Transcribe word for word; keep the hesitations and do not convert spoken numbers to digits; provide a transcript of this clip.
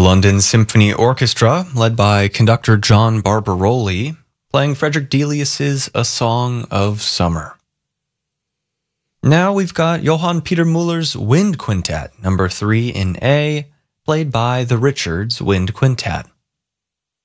London Symphony Orchestra, led by conductor John Barbaroli, playing Frederick Delius's A Song of Summer. Now we've got Johann Peter Müller's Wind Quintet, number three in A, played by the Richards Wind Quintet.